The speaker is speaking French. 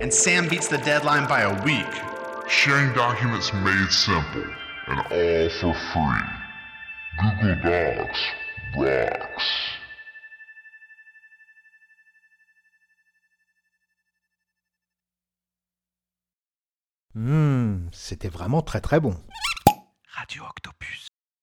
and Sam beats the deadline by a week. Sharing documents made simple, and all for free. Google Docs rocks. C'était vraiment très très bon.